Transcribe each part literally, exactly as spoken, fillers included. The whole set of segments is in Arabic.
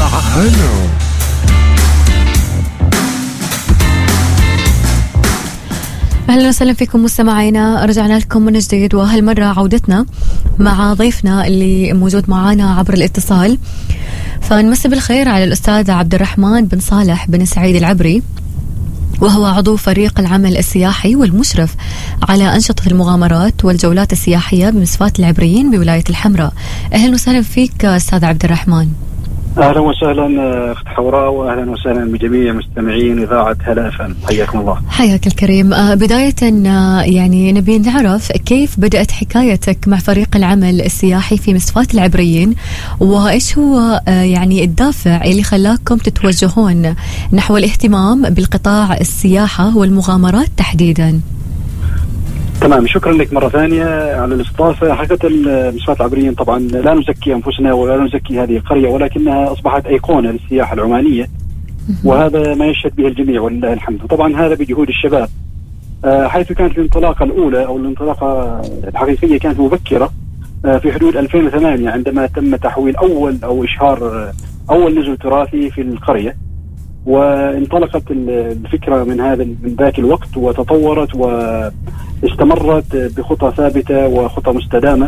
تعالوا. أهلا وسهلا فيكم مستمعينا، رجعنا لكم من جديد، وهالمرة عودتنا مع ضيفنا اللي موجود معنا عبر الاتصال. فنمسي بالخير على الأستاذ عبد الرحمن بن صالح بن سعيد العبري، وهو عضو فريق العمل السياحي والمشرف على أنشطة المغامرات والجولات السياحية بمسفات العبريين بولاية الحمراء. أهلا وسهلا فيك أستاذ عبد الرحمن. أهلا وسهلا أخت حوراء، وأهلا وسهلا بجميع مستمعين إذاعة هلا اف ام، حياكم الله. حياك الكريم. بداية يعني نبي نعرف كيف بدأت حكايتك مع فريق العمل السياحي في مسفات العبريين، وإيش هو يعني الدافع اللي خلاكم تتوجهون نحو الاهتمام بالقطاع السياحة والمغامرات تحديدا؟ تمام، شكرا لك مرة ثانية على الاستضافة. حقيقة المسفات العبريين طبعا لا نزكي أنفسنا ولا نزكي هذه القرية، ولكنها أصبحت أيقونة للسياحة العمانية، وهذا ما يشهد به الجميع ولله الحمد. طبعا هذا بجهود الشباب، حيث كانت الانطلاقة الأولى أو الانطلاقة الحقيقية كانت مبكرة في حدود ألفين وثمانية، عندما تم تحويل أول أو إشهار أول نزل تراثي في القرية، وانطلقت الفكرة من هذا من ذاك الوقت، وتطورت واستمرت بخطى ثابتة وخطى مستدامة،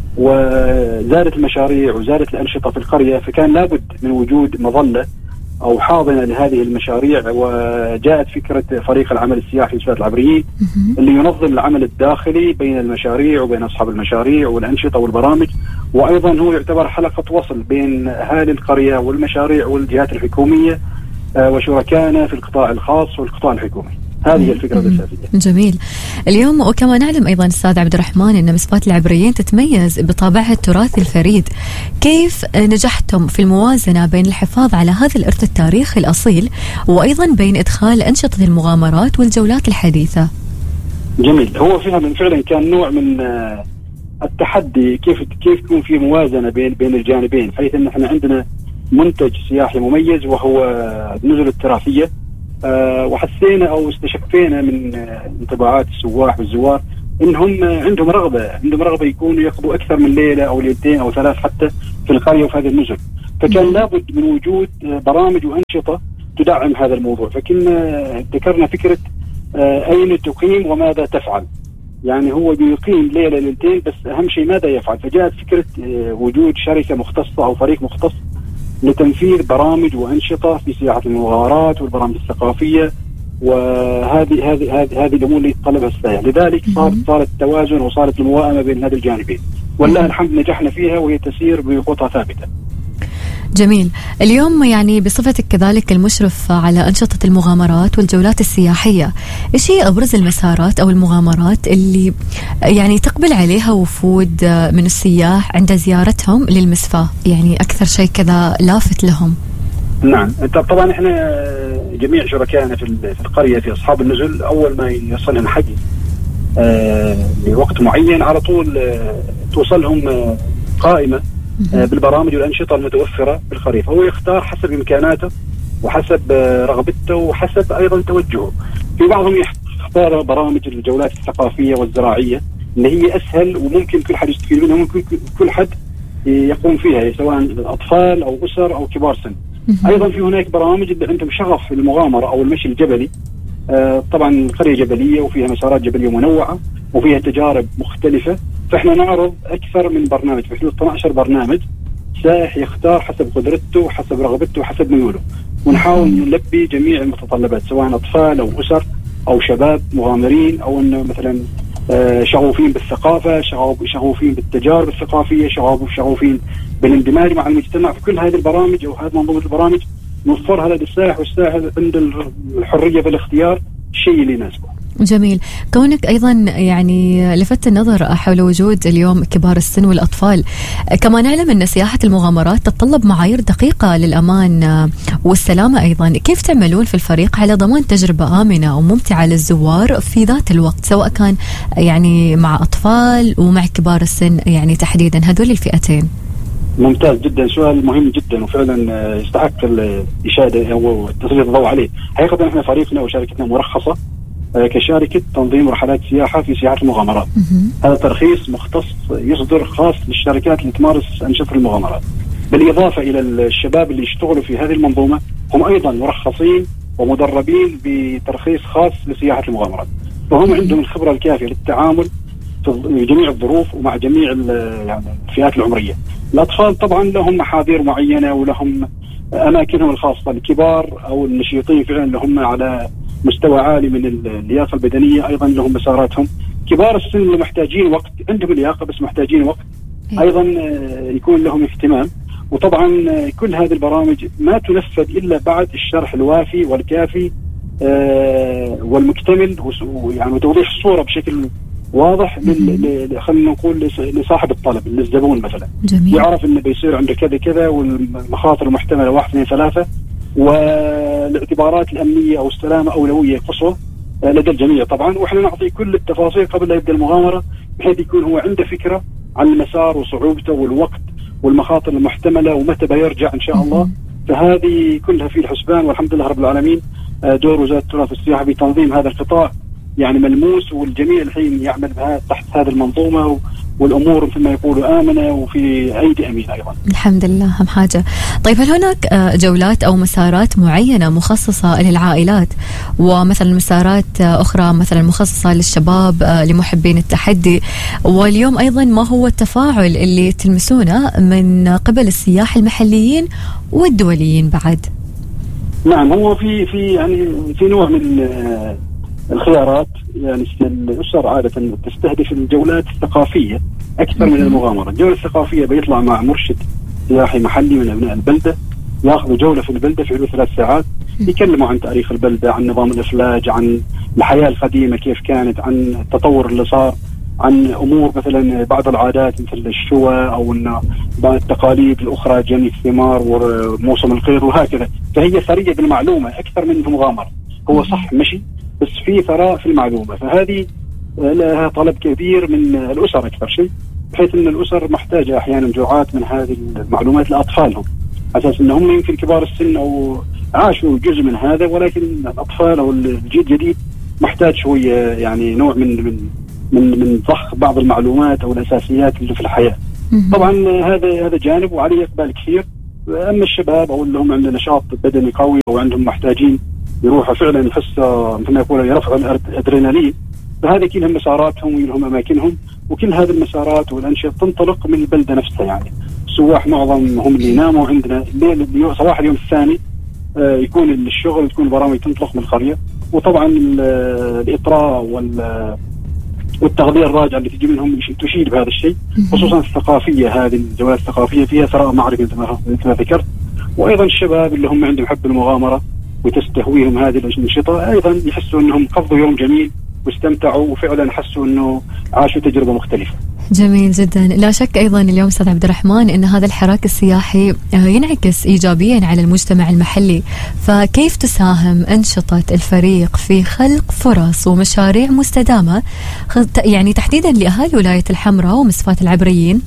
وزادت المشاريع وزادت الأنشطة في القرية، فكان لابد من وجود مظلة أو حاضنة لهذه المشاريع. وجاءت فكرة فريق العمل السياحي في مسفات العبريين اللي ينظم العمل الداخلي بين المشاريع وبين أصحاب المشاريع والأنشطة والبرامج، وأيضا هو يعتبر حلقة وصل بين أهالي القرية والمشاريع والجهات الحكومية وشركائنا في القطاع الخاص والقطاع الحكومي. هذه الفكرة الأساسية. جميل. اليوم وكما نعلم أيضا أستاذ عبد الرحمن أن مسفات العبريين تتميز بطابعها التراثي الفريد، كيف نجحتم في الموازنة بين الحفاظ على هذا الإرث التاريخي الأصيل وأيضا بين إدخال أنشطة المغامرات والجولات الحديثة؟ جميل. هو فعلا فعلا كان نوع من التحدي، كيف كيف يكون في موازنة بين بين الجانبين، حيث أن احنا عندنا منتج سياحي مميز وهو النزل التراثية، أه وحسينا أو استشفينا من انطباعات السواح والزوار إنهم عندهم رغبة عندهم رغبة يكونوا يقضوا أكثر من ليلة أو ليلتين أو ثلاث حتى في القرية وفي هذا النزل، فكان لابد من وجود برامج وأنشطة تدعم هذا الموضوع. فكنا ذكرنا فكرة أه أين تقيم وماذا تفعل، يعني هو بيقيم ليلة ليلتين بس أهم شيء ماذا يفعل. فجاءت فكرة أه وجود شركة مختصة أو فريق مختص لتنفيذ برامج وأنشطة في سياحة المغامرات والبرامج الثقافية، وهذه هذه هذه هذه الأمور اللي يتطلبها السائح. لذلك صار صارت التوازن وصارت الموائمة بين هذه الجانبين، والله الحمد نجحنا فيها وهي تسير بخطى ثابتة. جميل. اليوم يعني بصفتك كذلك المشرف على أنشطة المغامرات والجولات السياحية، إيش هي أبرز المسارات أو المغامرات اللي يعني تقبل عليها وفود من السياح عند زيارتهم للمسفى، يعني أكثر شيء كذا لافت لهم؟ نعم، طبعا احنا جميع شركائنا في القرية في أصحاب النزل أول ما يوصلهم حجز آه لوقت معين على طول آه توصلهم آه قائمة بالبرامج والأنشطة المتوفرة في القرية، فهو يختار حسب إمكاناته وحسب رغبته وحسب أيضا توجهه. في بعضهم يختار برامج الجولات الثقافية والزراعية اللي هي أسهل وممكن كل حد يستفيد منها، ممكن كل حد يقوم فيها سواء أطفال أو أسر أو كبار سن. أيضا في هناك برامج اللي عندهم شغف في المغامرة أو المشي الجبلي، آه طبعا القرية جبلية وفيها مسارات جبلية منوعة وفيها تجارب مختلفة، فإحنا نعرض أكثر من برنامج في حدود اثنا عشر برنامج، سائح يختار حسب قدرته حسب رغبته حسب ميوله، ونحاول نلبي جميع المتطلبات سواء أطفال أو أسر أو شباب مغامرين أو إنه مثلا آه شغوفين بالثقافة، شغوفين بالتجارب الثقافية، شغوفين بالاندماج مع المجتمع. في كل هذه البرامج أو هذه منظومة البرامج نوفرها للسائح، والسائح عند الحرية في الاختيار الشيء اللي يناسبه. جميل. كونك أيضا يعني لفت النظر حول وجود اليوم كبار السن والأطفال، كما نعلم أن سياحة المغامرات تتطلب معايير دقيقة للأمان والسلامة أيضا، كيف تعملون في الفريق على ضمان تجربة آمنة وممتعة للزوار في ذات الوقت، سواء كان يعني مع أطفال ومع كبار السن يعني تحديدا هذول الفئتين؟ ممتاز جدا، سؤال مهم جدا وفعلا يستحق الإشادة أو تسليط الضوء عليه. حقيقة احنا فريقنا وشركتنا مرخصة كشركة تنظيم رحلات سياحة في سياحة المغامرات. هذا ترخيص مختص يصدر خاص للشركات اللي تمارس أنشطة المغامرات. بالإضافة إلى الشباب اللي يشتغلوا في هذه المنظومة هم أيضا مرخصين ومدربين بترخيص خاص لسياحة المغامرات، فهم عندهم الخبرة الكافية للتعامل في جميع الظروف ومع جميع يعني الفئات العمرية. الأطفال طبعا لهم محاذير معينة ولهم أماكنهم الخاصة، الكبار أو النشيطين فعلا اللي هم على مستوى عالي من اللياقة البدنية أيضا لهم مساراتهم. كبار السن اللي محتاجين وقت، عندهم اللياقة بس محتاجين وقت أيضا يكون لهم اهتمام. وطبعا كل هذه البرامج ما تنفذ إلا بعد الشرح الوافي والكافي والمكتمل يعني وتوضيح الصورة بشكل واضح لل... خلينا نقول لصاحب الطلب للزبون مثلا. جميل. يعرف انه بيصير عنده كذا كذا والمخاطر المحتمله واحد اثنين ثلاثه والاعتبارات الامنيه او السلامه اولويه قصوى لدى الجميع طبعا، واحنا نعطي كل التفاصيل قبل لا يبدا المغامره بحيث يكون هو عنده فكره عن المسار وصعوبته والوقت والمخاطر المحتمله ومتى بيرجع ان شاء الله. فهذه كلها في الحسبان، والحمد لله رب العالمين دور وزاره التراث والسياحه بتنظيم هذا القطاع يعني ملموس، والجميع الحين يعمل بها تحت هذه المنظومة، والأمور مثل ما يقولوا آمنة وفي أيدي أمين أيضا. الحمد لله، أهم حاجة. طيب هل هناك جولات أو مسارات معينة مخصصة للعائلات ومثلا مسارات أخرى مثلا مخصصة للشباب لمحبين التحدي؟ واليوم أيضا ما هو التفاعل اللي تلمسونه من قبل السياح المحليين والدوليين بعد؟ نعم، هو في في يعني في نوع من الخيارات، يعني الأسر عادة تستهدف الجولات الثقافية أكثر من المغامرة. الجولة الثقافية بيطلع مع مرشد سياحي محلي من أبناء البلدة، يأخذوا جولة في البلدة في حدود ثلاث ساعات، يكلموا عن تاريخ البلدة، عن نظام الإفلاج، عن الحياة القديمة كيف كانت، عن التطور اللي صار، عن أمور مثلا بعض العادات مثل الشوى أو إن بعض التقاليد الأخرى، جني الثمار وموسم القيض وهكذا. فهي ثرية بالمعلومة أكثر من المغامرة. هو صح مشي بس في ثراء في المعلومة، فهذه لها طلب كبير من الأسر أكثر شيء، بحيث أن الأسر محتاجة أحيانا جرعات من هذه المعلومات لأطفالهم، أساس أنهم يمكن كبار السن أو عاشوا جزء من هذا، ولكن الأطفال أو الجيل الجديد محتاج شوية يعني نوع من من من من ضخ بعض المعلومات أو الأساسيات اللي في الحياة. طبعا هذا هذا جانب وعليه إقبال كثير. أما الشباب أو اللي هم عندهم نشاط بدني قوي أو عندهم محتاجين يروحوا فعلا يحسوا مثل ما يقولوا يرفعوا الأدرينالين، فهذه كلها مساراتهم ولهم أماكنهم، وكل هذه المسارات والأنشطة تنطلق من البلدة نفسها. يعني السواح معظم هم اللي يناموا عندنا الليل، صباح اليوم الثاني آه يكون الشغل، تكون البرامج تنطلق من القرية، وطبعا الإطراء وال والتغذية الراجعة اللي تجي منهم تشيد بهذا الشيء، خصوصا الثقافية. هذه الجولات الثقافية فيها ثراء معرفي مثل ما ذكرت، وأيضا الشباب اللي هم عندهم حب المغامرة وتستهويهم هذه الأنشطة أيضا يحسوا أنهم قضوا يوم جميل واستمتعوا وفعلا حسوا أنه عاشوا تجربة مختلفة. جميل جدا. لا شك أيضا اليوم أستاذ عبد الرحمن أن هذا الحراك السياحي ينعكس إيجابيا على المجتمع المحلي، فكيف تساهم أنشطة الفريق في خلق فرص ومشاريع مستدامة يعني تحديدا لأهالي ولاية الحمراء ومسفات العبريين؟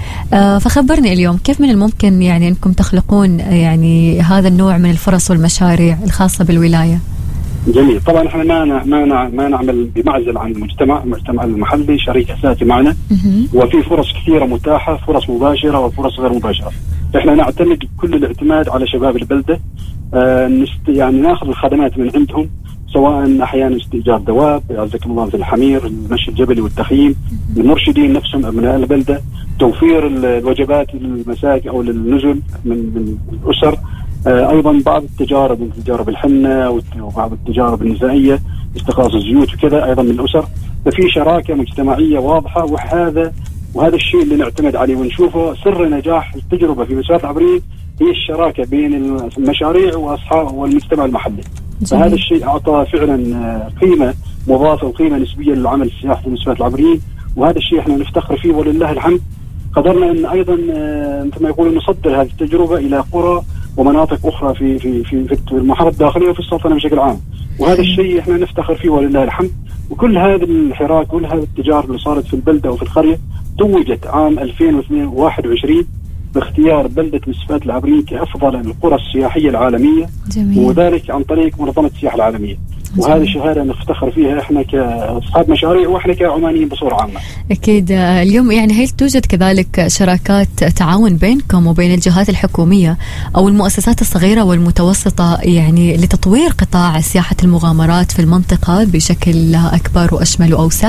فخبرني اليوم كيف من الممكن يعني أنكم تخلقون يعني هذا النوع من الفرص والمشاريع الخاصة بالولاية؟ جميل. طبعا احنا ما ما ما نعمل بمعزل عن المجتمع، المجتمع المحلي شريك اساسي معنا، وفي فرص كثيره متاحه، فرص مباشره وفرص غير مباشره. احنا نعتمد كل الاعتماد على شباب البلده، آه نست يعني ناخذ الخدمات من عندهم، سواء احيانا استئجار دواب، عزكم الله مثل الحمير، المشي الجبلي والتخييم، المرشدين نفسهم ابناء البلده، توفير الوجبات للمساكن او للنزل من من الاسر، آه ايضا بعض التجارب مثل تجارب الحنه وبعض التجارب النسائيه، استخلاص الزيوت وكذا ايضا من الاسر. ففي شراكه مجتمعيه واضحه، وهذا وهذا الشيء اللي نعتمد عليه ونشوفه سر نجاح التجربه في مسافات العبريين، هي الشراكه بين المشاريع واصحاب والمجتمع المحلي. جميل. فهذا الشيء اعطى فعلا قيمه مضافه وقيمه نسبيه للعمل السياحي في مسافات العبريين، وهذا الشيء احنا نفتخر فيه ولله الحمد. قدرنا ان ايضا مثل ما يقولون نصدر هذه التجربه الى قرى ومناطق اخرى في في في في المحافظه الداخليه وفي السلطنه بشكل عام، وهذا الشيء احنا نفتخر فيه ولله الحمد. وكل هذا الحراك كل هذه التجارب اللي صارت في البلده وفي القريه توجت عام ألفين وواحد وعشرين باختيار بلده مسفات العبريين كافضل القرى السياحيه العالميه. جميل. وذلك عن طريق منظمه السياحه العالميه. وهذه شهادة نفتخر فيها إحنا كأصحاب مشاريع وإحنا كعمانيين بصورة عامة. أكيد. اليوم يعني هل توجد كذلك شراكات تعاون بينكم وبين الجهات الحكومية أو المؤسسات الصغيرة والمتوسطة يعني لتطوير قطاع سياحة المغامرات في المنطقة بشكل أكبر وأشمل وأوسع؟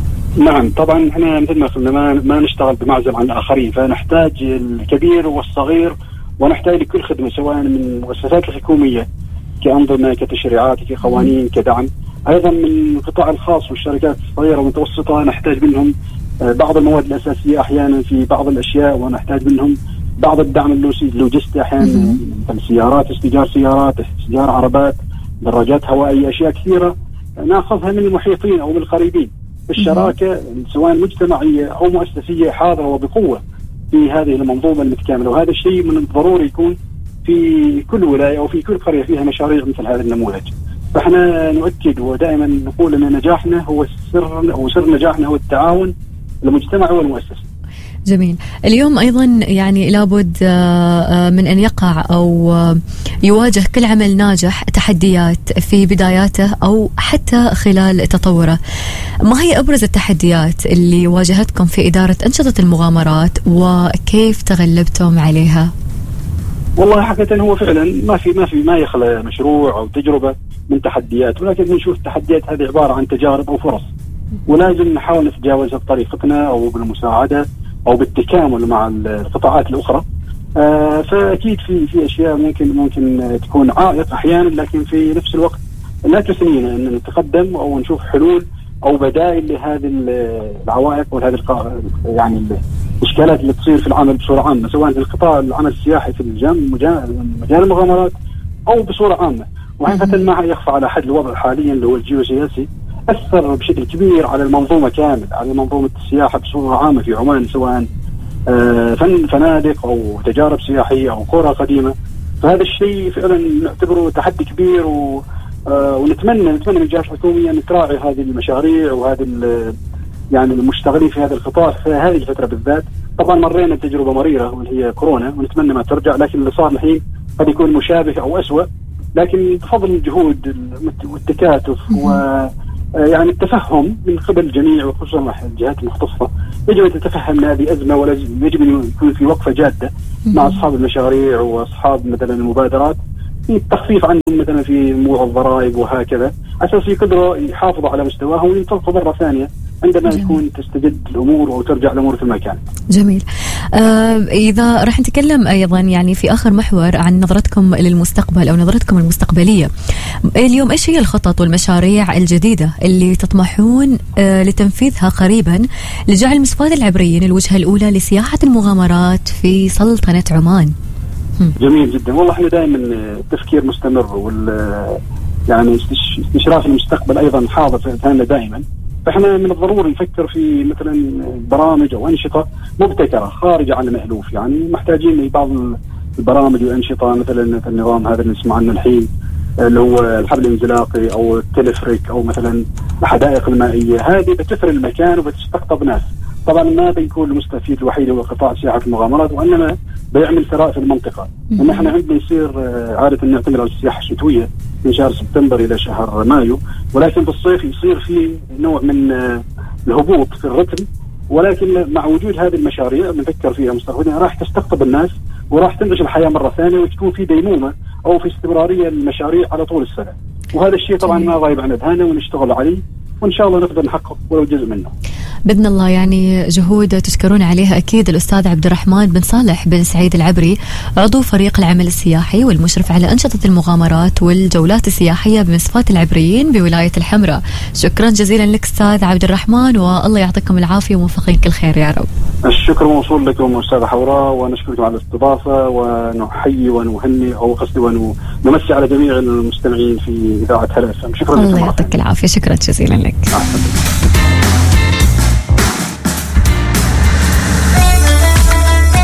نعم طبعا احنا مثل ما قلنا ما, ما نشتغل بمعزل عن الآخرين، فنحتاج الكبير والصغير ونحتاج لكل خدمة سواء من المؤسسات الحكومية كأنظمة كتشريعات كقوانين كدعم، أيضا من القطاع الخاص والشركات الصغيرة والمتوسطة نحتاج منهم بعض المواد الأساسية أحيانا في بعض الأشياء، ونحتاج منهم بعض الدعم اللوجستي أحيانا مثل سيارات، استئجار سيارات، استئجار عربات، دراجات هوائية، أشياء كثيرة نأخذها من المحيطين أو من القريبين. الشراكة سواء مجتمعية أو مؤسسية حاضرة وبقوة في هذه المنظومة المتكاملة، وهذا الشيء من الضروري يكون في كل ولاية أو في كل قرية فيها مشاريع مثل هذا النموذج. فإحنا نؤكد ودائما نقول أن نجاحنا هو سر أو سر نجاحنا هو التعاون المجتمعي والمؤسسي. جميل. اليوم أيضا يعني لابد من أن يقع أو يواجه كل عمل ناجح تحديات في بداياته أو حتى خلال تطوره. ما هي أبرز التحديات اللي واجهتكم في إدارة أنشطة المغامرات وكيف تغلبتم عليها؟ والله حقيقة هو فعلا ما في ما في ما يخلى مشروع أو تجربة من تحديات، ولكن نشوف التحديات هذه عبارة عن تجارب أو فرص، ولازم نحاول نتجاوزها بطريقتنا أو بالمساعدة أو بالتكامل مع القطاعات الأخرى. آه فأكيد في في أشياء ممكن ممكن تكون عائق أحيانا، لكن في نفس الوقت لا تثنينا أن نتقدم أو نشوف حلول أو بدائل لهذه العوائق وهذه يعني الإشكالات اللي تصير في العمل بصورة عامة، سواء في القطاع العمل السياحي في مجال المغامرات أو بصورة عامة. وحقيقة ما يخفى على حد الوضع حاليا اللي هو الجيوسياسي أثر بشكل كبير على المنظومة كامل، على منظومة السياحة بصورة عامة في عمان، سواء فن فنادق أو تجارب سياحية أو قرى قديمة. فهذا الشيء فعلا نعتبره تحدي كبير، و ونتمنى نتمنى من الجهات الحكومية أن تراعي هذه المشاريع وهذه يعني المشتغلين في هذا القطاع في هذه الفترة بالذات. طبعا مرينا بتجربة مريرة واللي هي كورونا ونتمنى ما ترجع، لكن اللي صار الحين قد يكون مشابه أو أسوأ، لكن بفضل الجهود والتكاتف و يعني التفهم من قبل الجميع وخصوصا الجهات المختصة، يجب أن تتفهم هذه أزمة ولازم يجب أن يكون في وقفة جادة مع أصحاب المشاريع وأصحاب مثلا المبادرات في التخفيف عنهم مثلا في موضوع الضرائب وهكذا، أساس يقدروا يحافظوا على مستواهم وينطلقوا مرة ثانية عندما جميل. يكون تستجد الأمور أو ترجع الأمور في المكان. جميل. آه إذا رح نتكلم أيضا يعني في آخر محور عن نظرتكم للمستقبل أو نظرتكم المستقبلية اليوم، إيش هي الخطط والمشاريع الجديدة اللي تطمحون آه لتنفيذها قريبا لجعل مصفاة العبريين الوجهة الأولى لسياحة المغامرات في سلطنة عمان؟ جميل جدا. والله احنا دائما التفكير مستمر وال يعني استشراف المستقبل أيضا حاضر في أذهاننا دائما، فإحنا من الضروري نفكر في مثلا برامج أو أنشطة مبتكرة خارجة عن المألوف. يعني محتاجين لبعض البرامج والأنشطة مثلا في النظام هذا اللي نسمع عنه الحين اللي هو الحبل الانزلاقي أو التلفريك أو مثلا الحدائق المائية، هذه بتثري المكان وبتستقطب ناس. طبعا ما بيكون المستفيد الوحيد هو قطاع سياحة المغامرات، وإنما بيعمل ثراء في المنطقة. إن إحنا عندنا يصير عادة نعتمد على السياحة الشتوية من شهر سبتمبر إلى شهر مايو، ولكن بالصيف يصير في نوع من الهبوط في الرتم، ولكن مع وجود هذه المشاريع بنفكر فيها مستقبلا راح تستقطب الناس وراح تنتج الحياة مرة ثانية وتكون في ديمومة أو في استمرارية للمشاريع على طول السنة. وهذا الشيء طبعا ما غايب عن أذهاننا ونشتغل عليه، وإن شاء الله نقدر نحقق ولو جزء منه بإذن الله. يعني جهود تشكرون عليها أكيد الأستاذ عبد الرحمن بن صالح بن سعيد العبري، عضو فريق العمل السياحي والمشرف على أنشطة المغامرات والجولات السياحية بمصفاة العبريين بولاية الحمراء. شكرا جزيلا لك أستاذ عبد الرحمن، والله يعطيكم العافية وموفقين كل خير يا رب. الشكر موصول لكم أستاذ حوراء، ونشكركم على الاستضافة، ونحيي ونهني أو قصدي ونمسي على جميع المستمعين في إذاعة هلا إف إم. شكرا لكم. الله يعطيك العافية. شكرا جزيلا لك.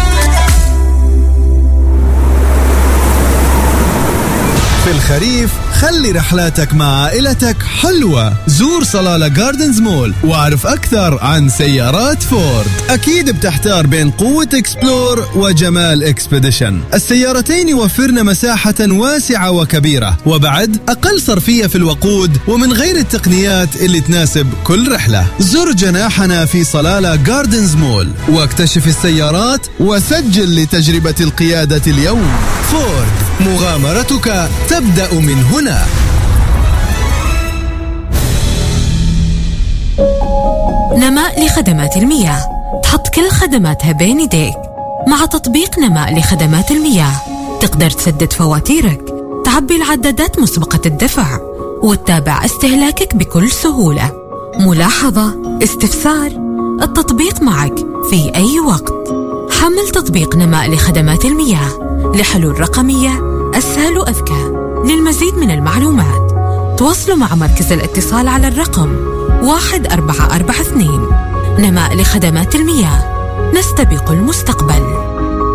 في الخريف خلي رحلاتك مع عائلتك حلوة. زور صلالة جاردنز مول واعرف أكثر عن سيارات فورد. أكيد بتحتار بين قوة إكسبلور وجمال إكسبيديشن. السيارتين يوفرن مساحة واسعة وكبيرة، وبعد أقل صرفية في الوقود، ومن غير التقنيات اللي تناسب كل رحلة. زر جناحنا في صلالة جاردنز مول واكتشف السيارات وسجل لتجربة القيادة اليوم. فورد، مغامرتك تبدأ من هنا. نماء لخدمات المياه، تحط كل خدماتها بين يديك. مع تطبيق نماء لخدمات المياه تقدر تسدد فواتيرك، تعبي العدادات مسبقة الدفع، وتتابع استهلاكك بكل سهولة. ملاحظة، استفسار، التطبيق معك في أي وقت. حمل تطبيق نماء لخدمات المياه لحلول رقمية أسهل وأذكى. للمزيد من المعلومات تواصلوا مع مركز الاتصال على الرقم واحد أربعة أربعة اثنين. نماء لخدمات المياه، نستبق المستقبل.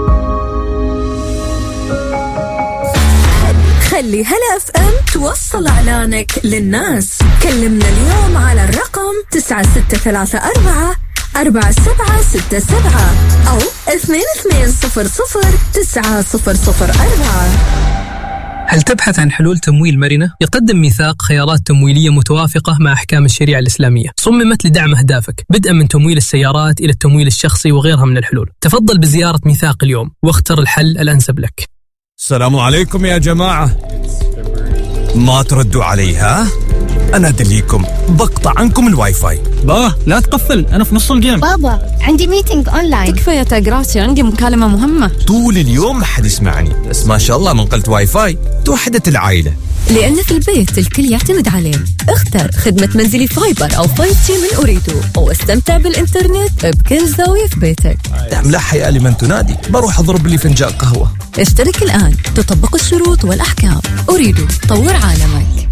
خلي هلا اف ام توصل اعلانك للناس. كلمنا اليوم على الرقم تسعة ستة ثلاثة أربعة أربعة سبعة ستة سبعة أو اثنين اثنين صفر صفر تسعة صفر صفر أربعة. هل تبحث عن حلول تمويل مرنة؟ يقدم ميثاق خيارات تمويلية متوافقة مع أحكام الشريعة الإسلامية، صممت لدعم أهدافك، بدءا من تمويل السيارات إلى التمويل الشخصي وغيرها من الحلول. تفضل بزيارة ميثاق اليوم واختر الحل الأنسب لك. السلام عليكم يا جماعة، ما تردوا علي ها؟ أنا أدليكم بقطع عنكم الواي فاي. بابا لا تقفل، أنا في نص الجيم. بابا عندي ميتينج أونلاين. تكفى يا تاجراسي، عندي مكالمة مهمة. طول اليوم ما حد يسمعني، بس ما شاء الله من قلت واي فاي توحدت العائلة. لأن في البيت الكل يعتمد عليه. اختر خدمة منزلي فايبر أو فايف جي من أوريدو واستمتع بالإنترنت بكل زاوية في بيتك. ملح يا لمن تنادي، بروح أضرب لي فنجان قهوة. اشترك الآن، تطبق الشروط والأحكام. أوريدو، طور عالمك.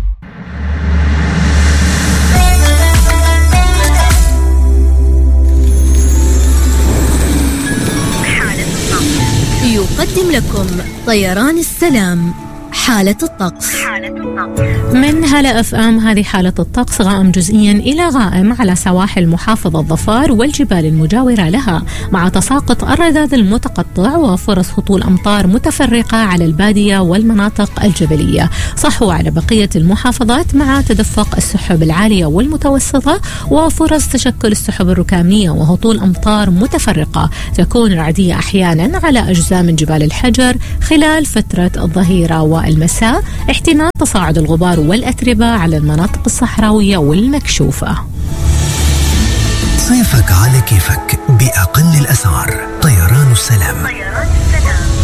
يقدم لكم طيران السلام حالة الطقس. من هلا اف ام، هذه حالة الطقس. غائم جزئيا إلى غائم على سواحل محافظة ظفار والجبال المجاورة لها، مع تساقط الرذاذ المتقطع وفرص هطول أمطار متفرقة على البادية والمناطق الجبلية. صحوا على بقية المحافظات مع تدفق السحب العالية والمتوسطة وفرص تشكل السحب الركامية وهطول أمطار متفرقة. تكون رعدية أحيانا على أجزاء من جبال الحجر خلال فترة الظهيرة والمساء. احتمال تصاعد الغبار والأتربة على المناطق الصحراوية والمكشوفة. صيفك على كيفك بأقل الأسعار. طيران السلام. طيران السلام.